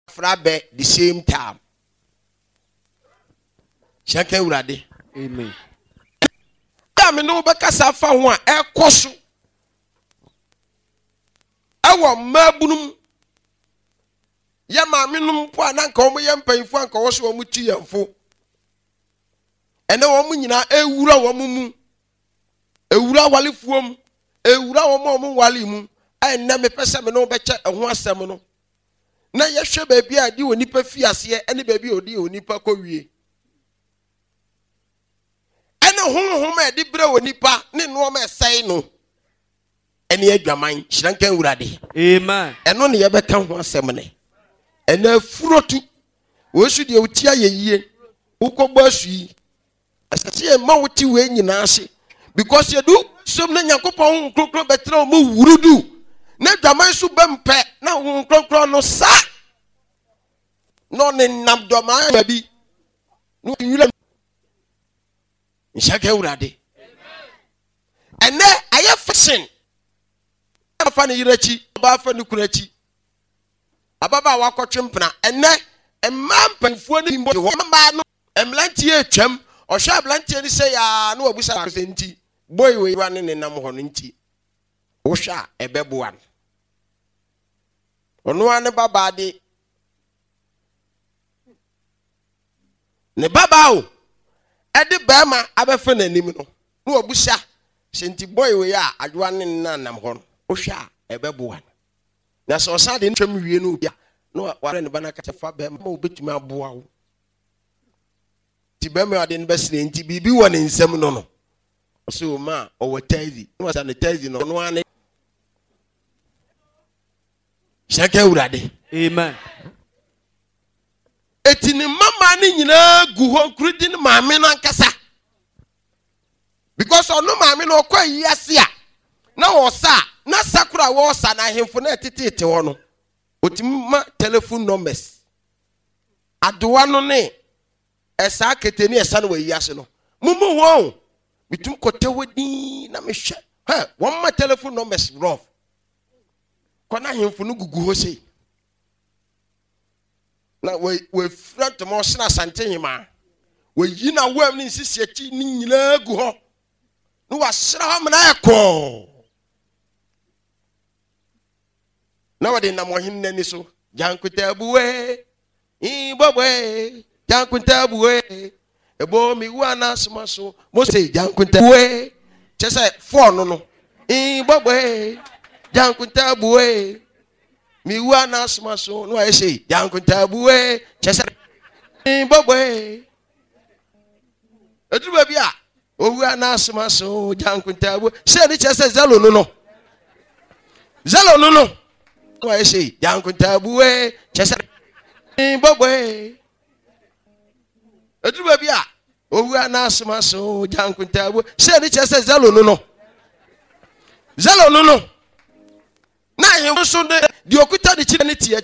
frabe the same time. Shanka urade. Amen. Me no beka safa ho a ekoso ewo mabunum ya ma menum po ananka o ye mpanfo anka wo so o muti yamfo ene wo mu nyina ewura wo mu ewura walefuom ewura wo mo wale mu enne me pese me no beche ho asem no na ye hwe ba bia di onipa fiase ene ba bia odi onipa kowie ene honhom e di bre onipa ne no ma sei no ene adwaman hyirankan wurade. Amen. Eno ne ye beka ho asem ne ene afurotu wo su de otia ye yie ukogba asui asase e ma woti we nyina ase because you do some na yakopon krokro betra mo wurudu na dwaman su bempe na ho krokro no sa no ne nam dwaman ma bi no yule nshaka urade ene aye fashion afa ne yirachi ba afa ne kurachi ababa wakotwempena ene emam panfuo ne mbo ho ma no emlantie atwam ohwa ablantie ni se ya na wabusa se nti boy we wane ne nam ho no nti wohwa ebeboa ono ane baba de ne baba o ede bema abefa nanim no na wabusa se nti boy we ya adwane ne nam ho no wohwa ebeboa na so sa de ntwam wie no bia no ware ne bana ka fa bema ma obetumi aboa wo ti bema ade ne besire nti bibi wɔ ne nsɛm no no so ma o watazi no sa ne tazi no no ane shaka urade. Amen. Eti ne mama ne nyina gu ho krudi ne maame no ankasa because ono maame no kwa yiase a na wo sa na sakura wo sa na hemfo na tetete ho no otima telephone numbers adowa no ne esa keteni esa no yiase no mumu ho bitum kotewodi na mehwe ha won ma telephone numbers rough kona hemfo no gugu ho sei na we front mo sna sante hima we yina wam ni sisi achi ni nyina gu ho no wa sra ho na ekọ na wade na mo hin nani so jankuta buwe ibobwe jankuta buwe ebo mi wana sma so mo say jankuta buwe chese phone no ibobwe jankuta buwe mi wana sma so no I say jankuta buwe chese ibobwe edu ba bia owu anasma so jankuta buwe say ni chese zelo no no I say jankuta buwe chese ibobwe edu ba bia owu anasma so jankuta buwe say ni chese zelo no na ye so de okuta de chire ne tie